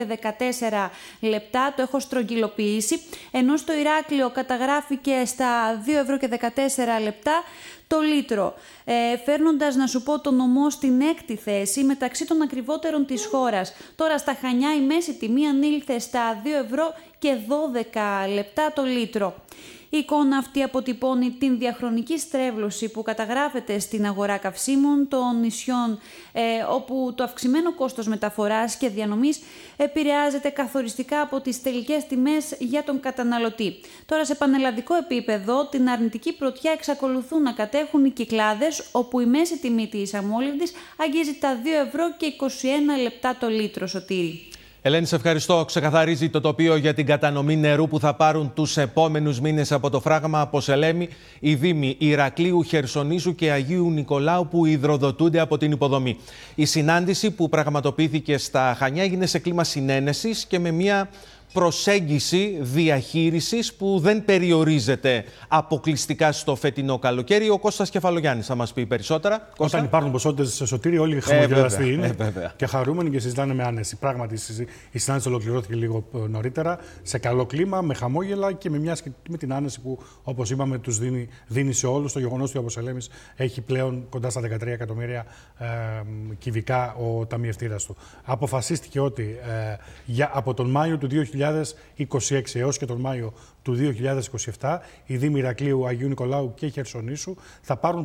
14 λεπτά, το έχω στρογγυλοποιήσει, ενώ στο Ηράκλειο καταγράφηκε στα 2 ευρώ και 14 λεπτά το λίτρο, φέρνοντας, να σου πω, το νομό στην 6η θέση μεταξύ των ακριβότερων της χώρας. Τώρα στα Χανιά η μέση τιμή ανήλθε στα 2 ευρώ και 12 λεπτά το λίτρο. Η εικόνα αυτή αποτυπώνει την διαχρονική στρέβλωση που καταγράφεται στην αγορά καυσίμων των νησιών, όπου το αυξημένο κόστος μεταφοράς και διανομής επηρεάζεται καθοριστικά από τις τελικές τιμές για τον καταναλωτή. Τώρα, σε πανελλαδικό επίπεδο, την αρνητική πρωτιά εξακολουθούν να κατέχουν οι Κυκλάδες, όπου η μέση τιμή της αμόλυβδης αγγίζει τα 2 ευρώ και 21 λεπτά το λίτρο, Σωτήρη. Ελένη, σε ευχαριστώ. Ξεκαθαρίζει το τοπίο για την κατανομή νερού που θα πάρουν τους επόμενους μήνες από το φράγμα Ποσελέμη οι δήμοι Ηρακλείου, Χερσονήσου και Αγίου Νικολάου που υδροδοτούνται από την υποδομή. Η συνάντηση που πραγματοποιήθηκε στα Χανιά έγινε σε κλίμα συνένεσης και με μια προσέγγιση διαχείρισης που δεν περιορίζεται αποκλειστικά στο φετινό καλοκαίρι. Ο Κώστας Κεφαλογιάννης θα μας πει περισσότερα. Όταν υπάρχουν ποσότητες σε Σωτήρη, όλοι χαμογελαστοί είναι και χαρούμενοι και συζητάνε με άνεση. Πράγματι, η συνάντηση ολοκληρώθηκε λίγο νωρίτερα, σε καλό κλίμα, με χαμόγελα και με την άνεση που, όπως είπαμε, τους δίνει σε όλους το γεγονός ότι ο Ποσελέμης έχει πλέον κοντά στα 13 εκατομμύρια κυβικά ο ταμιευτήρας του. Αποφασίστηκε ότι από τον Μάιο του 2026 έως και τον Μάιο του 2027 οι δήμοι Ηρακλείου, Αγίου Νικολάου και Χερσονήσου θα πάρουν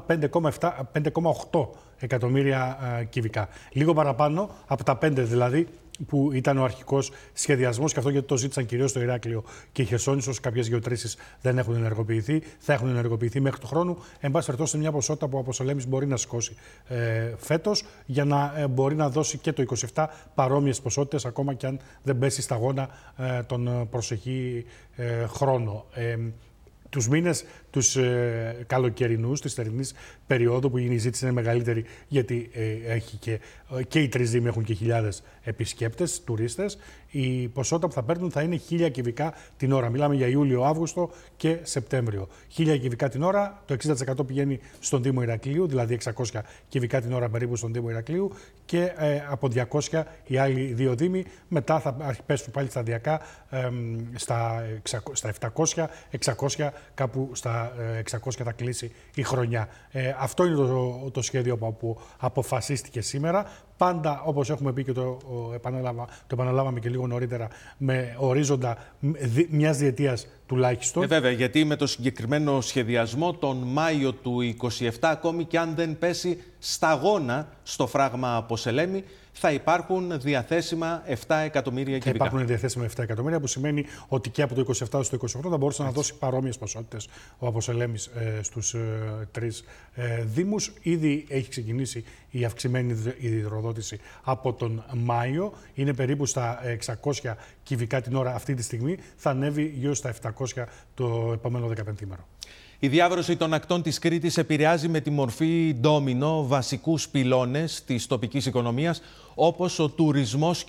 5,8 εκατομμύρια κυβικά. Λίγο παραπάνω από τα 5 δηλαδή που ήταν ο αρχικός σχεδιασμός, και αυτό γιατί το ζήτησαν κυρίως στο Ηράκλειο και η Χερσόνησος. Κάποιες γεωτρήσεις δεν έχουν ενεργοποιηθεί, θα έχουν ενεργοποιηθεί μέχρι του χρόνου. Εν πάση περιπτώσει, μια ποσότητα που ο Ποσελέμης μπορεί να σηκώσει φέτος για να μπορεί να δώσει και το 27 παρόμοιες ποσότητες, ακόμα και αν δεν πέσει σταγόνα τον προσεχή χρόνο. Τους μήνες τους καλοκαιρινούς, της θερινής περίοδου που η ζήτηση είναι μεγαλύτερη, γιατί έχει και οι τρεις δήμοι έχουν και χιλιάδες επισκέπτες, τουρίστες, η ποσότητα που θα παίρνουν θα είναι 1.000 κυβικά την ώρα. Μιλάμε για Ιούλιο, Αύγουστο και Σεπτέμβριο. 1.000 κυβικά την ώρα, το 60% πηγαίνει στον Δήμο Ηρακλείου, δηλαδή 600 κυβικά την ώρα περίπου στον Δήμο Ηρακλείου, και από 200 οι άλλοι δύο δήμοι. Μετά θα πέσουν πάλι σταδιακά στα 700, 600, κάπου στα 600 θα κλείσει η χρονιά. Αυτό είναι το σχέδιο που αποφασίστηκε σήμερα. Πάντα, όπως έχουμε πει και το επαναλάβαμε και λίγο νωρίτερα, με ορίζοντα μιας διετίας τουλάχιστον. Βέβαια, γιατί με το συγκεκριμένο σχεδιασμό τον Μάιο του 27, ακόμη και αν δεν πέσει σταγόνα στο φράγμα Ποσελέμη, θα υπάρχουν διαθέσιμα 7 εκατομμύρια κυβικά. Θα υπάρχουν διαθέσιμα 7 εκατομμύρια, που σημαίνει ότι και από το 27 στο 28 θα μπορούσε να δώσει παρόμοιες ποσότητες ο Ποσελέμης στους τρεις δήμους. Ήδη έχει ξεκινήσει η αυξημένη υδροδότηση από τον Μάιο. Είναι περίπου στα 600 κυβικά την ώρα αυτή τη στιγμή. Θα ανέβει γύρω στα 700 το επόμενο 15ημερο. Η διάβρωση των ακτών της Κρήτης επηρεάζει με τη μορφή ντόμινο βασικούς πυλώνες της τοπικής οικονομίας, όπως ο τουρισμός